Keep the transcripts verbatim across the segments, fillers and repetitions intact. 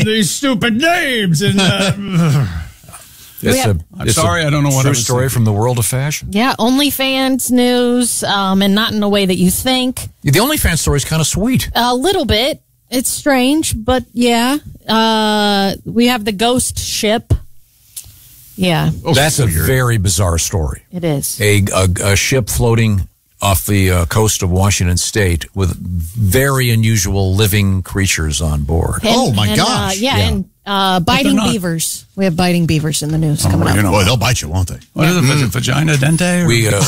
these stupid names. And uh, It's have, a, I'm it's sorry, a I don't know what true I was story thinking. from the world of fashion. Yeah, OnlyFans news, um, and not in a way that you think. The OnlyFans story is kind of sweet. A little bit. It's strange, but yeah. Uh, we have the ghost ship. Yeah, That's a very bizarre story. it is. A, a, a ship floating off the uh, coast of Washington State with very unusual living creatures on board. And- Oh, my and, gosh. Uh, yeah, Yeah. and uh, biting not. beavers. We have biting beavers in the news Oh, coming well, up. you know, Boy, they'll bite you, won't they? what is it? Is it vagina dente? Or? We, uh,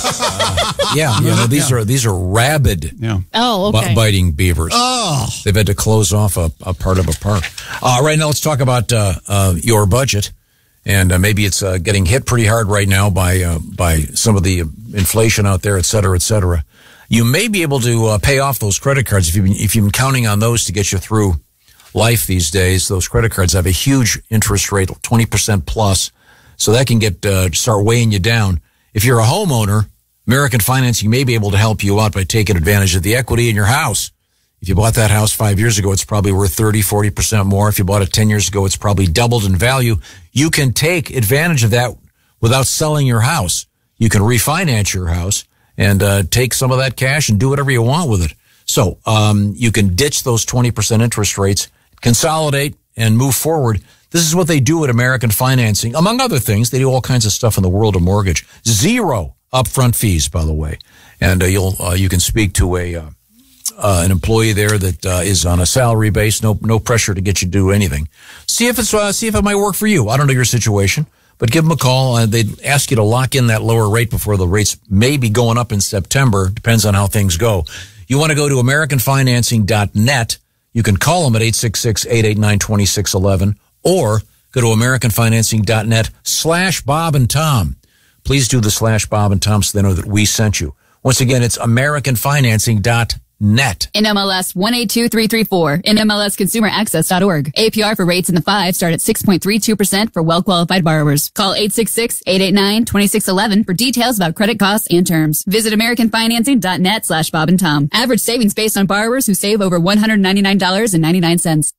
uh, yeah, you know, these Yeah. are these are rabid yeah. Oh, bi- okay. biting beavers. Oh. They've had to close off a, a part of a park. Uh, right now, let's talk about uh, uh, your budget. And uh, maybe it's uh, getting hit pretty hard right now by uh, by some of the inflation out there, et cetera, et cetera. You may be able to uh, pay off those credit cards if you've been, if you've been counting on those to get you through life these days. Those credit cards have a huge interest rate, twenty percent plus, so that can get uh, start weighing you down. If you're a homeowner, American Financing may be able to help you out by taking advantage of the equity in your house. If you bought that house five years ago, it's probably worth thirty, forty percent more. If you bought it ten years ago, it's probably doubled in value. You can take advantage of that without selling your house. You can refinance your house and uh, take some of that cash and do whatever you want with it. So um, you can ditch those twenty percent interest rates, consolidate, and move forward. This is what they do at American Financing. Among other things, they do all kinds of stuff in the world of mortgage. Zero upfront fees, by the way. And uh, you'll uh, you can speak to a... Uh, Uh, an employee there that uh, is on a salary base, no no pressure to get you to do anything. See if it's uh, see if it might work for you. I don't know your situation, but give them a call. Uh, they'd ask you to lock in that lower rate before the rates may be going up in September. Depends on how things go. You want to go to American Financing dot net. You can call them at eight six six, eight eight nine, two six one one or go to American Financing dot net slash Bob and Tom. Please do the slash Bob and Tom so they know that we sent you. Once again, it's American Financing dot net. N M L S one eight two three three four, N M L S consumer access dot org. A A P R for rates in the five start at six point three two percent for well-qualified borrowers. Call eight six six, eight eight nine, two six one one for details about credit costs and terms. Visit American Financing dot net slash Bob and Tom. Average savings based on borrowers who save over one hundred ninety-nine dollars and ninety-nine cents.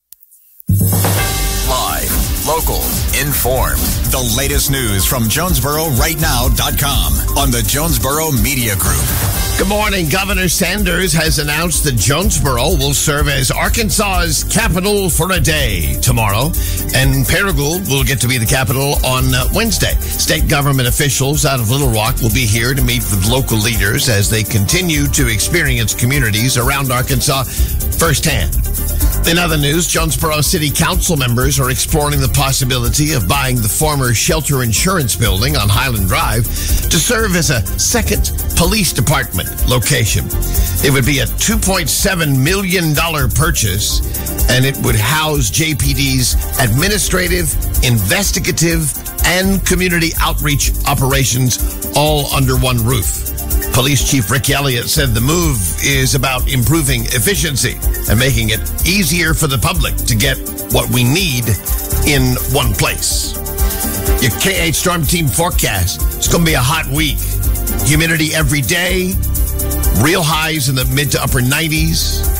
Live, local, informed. The latest news from Jonesboro Right Now dot com on the Jonesboro Media Group. Good morning. Governor Sanders has announced that Jonesboro will serve as Arkansas's capital for a day tomorrow, and Paragould will get to be the capital on uh, Wednesday. State government officials out of Little Rock will be here to meet with local leaders as they continue to experience communities around Arkansas firsthand. In other news, Jonesboro City Council members are exploring the possibility of buying the former Shelter Insurance Building on Highland Drive to serve as a second police department location. It would be a two point seven million dollars purchase, and it would house J P D's administrative, investigative, and community outreach operations all under one roof. Police Chief Rick Elliott said the move is about improving efficiency and making it easier for the public to get what we need in one place. Your K eight Storm Team forecast. It's going to be a hot week. Humidity every day. Real highs in the mid to upper nineties.